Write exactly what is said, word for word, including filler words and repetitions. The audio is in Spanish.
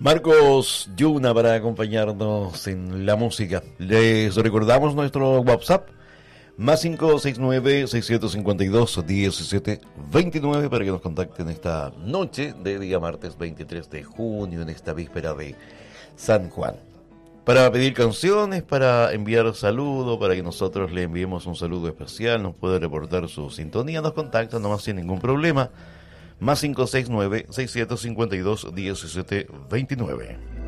Marcos Yuna para acompañarnos en la música. Les recordamos nuestro WhatsApp, más cinco seis nueve, seiscientos cincuenta y dos, diecisiete veintinueve, para que nos contacten esta noche de día martes veintitrés de junio, en esta víspera de San Juan. Para pedir canciones, para enviar saludos, para que nosotros le enviemos un saludo especial, nos puede reportar su sintonía, nos contacta nomás sin ningún problema. Más cinco seis nueve, seiscientos cincuenta y dos, diecisiete veintinueve.